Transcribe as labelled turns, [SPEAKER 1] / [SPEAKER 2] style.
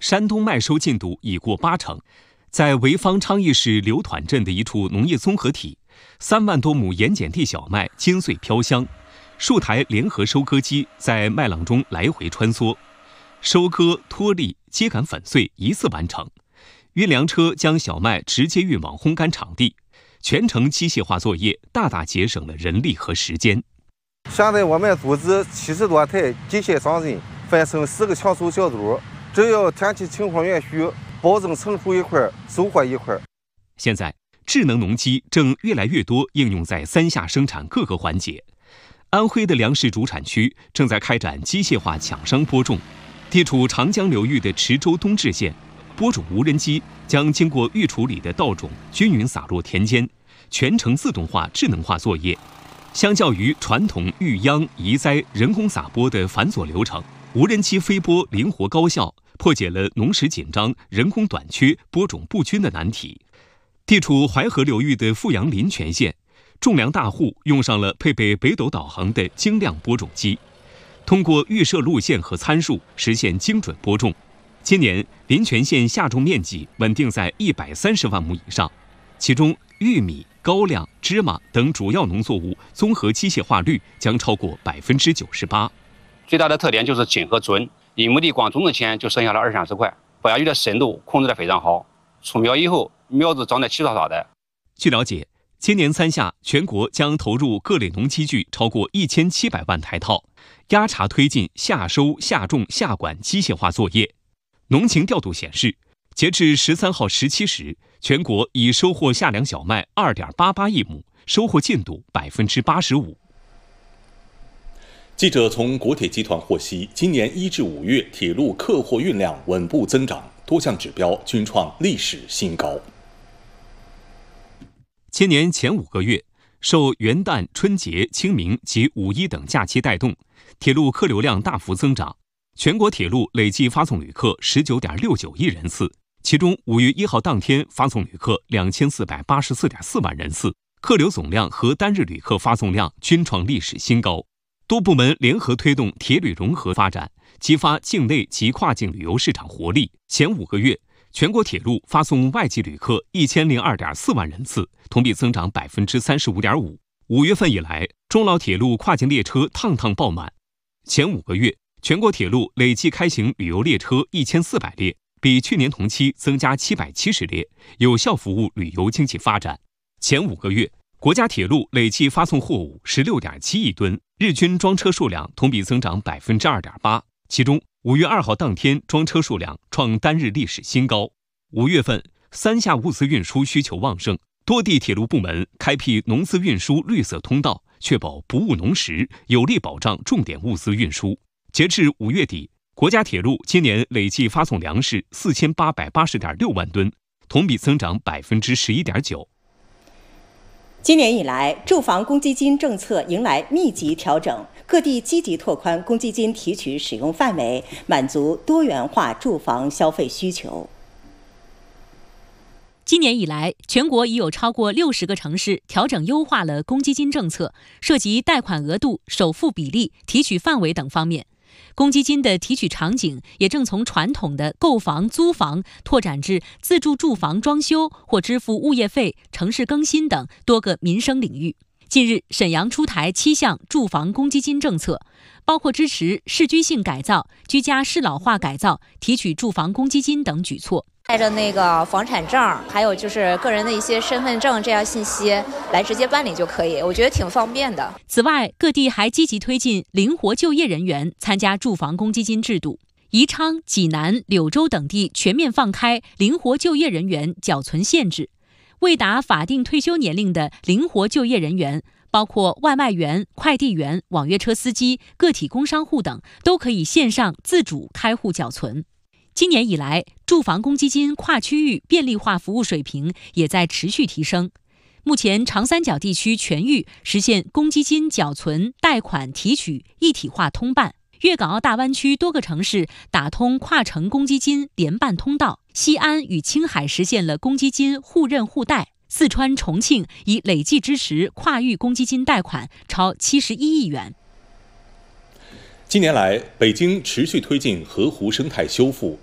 [SPEAKER 1] 山东麦收进度已过80%。在潍坊昌邑市刘团镇的一处农业综合体，3万多亩盐碱地小麦金穗飘香，数台联合收割机在麦浪中来回穿梭，收割、脱粒、秸秆粉碎一次完成。运粮车将小麦直接运往烘干场地，全程机械化作业，大大节省了人力和时间。
[SPEAKER 2] 现在我们组织70多台机械商人，分成4个抢收小组，只要天气情况允许，保证成熟一块收获一块。
[SPEAKER 1] 现在，智能农机正越来越多应用在3下生产各个环节。安徽的粮食主产区正在开展机械化抢商播种，地处长江流域的池州东至县，播种无人机将经过预处理的稻种均匀撒落田间，全程自动化、智能化作业。相较于传统育秧、移栽、人工撒播的繁琐流程，无人机飞播灵活高效，破解了农时紧张、人工短缺、播种不均的难题。地处淮河流域的富阳临泉县，种粮大户用上了配备北斗导航的精亮播种机，通过预设路线和参数实现精准播种。今年临泉县下种面积稳定在130万亩以上，其中玉米、高粱、芝麻等主要农作物综合机械化率将超过98%。
[SPEAKER 3] 最大的特点就是紧和准，1亩地光种的钱就省下了20-30块，播下去的深度控制得非常好，出苗以后苗子长得齐刷刷的。
[SPEAKER 1] 据了解，今年3夏全国将投入各类农机具超过1700万台套，压茬推进夏收、夏种、夏管机械化作业。农情调度显示，截至13号17时，全国已收获夏粮小麦2.88亿亩，收获进度85%。
[SPEAKER 4] 记者从国铁集团获悉，今年1至5月铁路客货运量稳步增长，多项指标均创历史新高。
[SPEAKER 1] 今年前5个月，受元旦、春节、清明及5·1等假期带动，铁路客流量大幅增长，全国铁路累计发送旅客19.69亿人次，其中5月1号当天发送旅客2484.4万人次，客流总量和单日旅客发送量均创历史新高。多部门联合推动铁旅融合发展，激发境内及跨境旅游市场活力。前5个月，全国铁路发送外籍旅客1002.4万人次，同比增长35.5%。5月份以来，中老铁路跨境列车趟趟爆满。前5个月，全国铁路累计开行旅游列车1400列，比去年同期增加770列，有效服务旅游经济发展。前5个月，国家铁路累计发送货物16.7亿吨，日均装车数量同比增长2.8%，其中5月2号当天装车数量创单日历史新高。5月份3夏物资运输需求旺盛，多地铁路部门开辟农资运输绿色通道，确保不误农时，有力保障重点物资运输。截至5月底，国家铁路今年累计发送粮食4880.6万吨，同比增长11.9%。
[SPEAKER 5] 今年以来，住房公积金政策迎来密集调整，各地积极拓宽公积金提取使用范围，满足多元化住房消费需求。
[SPEAKER 6] 今年以来，全国已有超过60个城市调整优化了公积金政策，涉及贷款额度、首付比例、提取范围等方面。公积金的提取场景也正从传统的购房、租房拓展至自住住房装修或支付物业费、城市更新等多个民生领域。近日，沈阳出台7项住房公积金政策，包括支持市居性改造、居家适老化改造、提取住房公积金等举措。
[SPEAKER 7] 带着那个房产证，还有就是个人的一些身份证这样信息来直接办理就可以，我觉得挺方便的。
[SPEAKER 6] 此外，各地还积极推进灵活就业人员参加住房公积金制度。宜昌、济南、柳州等地全面放开灵活就业人员缴存限制，未达法定退休年龄的灵活就业人员，包括外卖员、快递员、网约车司机、个体工商户等，都可以线上自主开户缴存。今年以来，住房公积金跨区域便利化服务水平也在持续提升。目前，长三角地区全域实现公积金缴存、贷款、提取一体化通办。粤港澳大湾区多个城市打通跨城公积金联办通道，西安与青海实现了公积金互认互贷。四川、重庆已累计支持跨域公积金贷款超71亿元。
[SPEAKER 4] 近年来，北京持续推进河湖生态修复，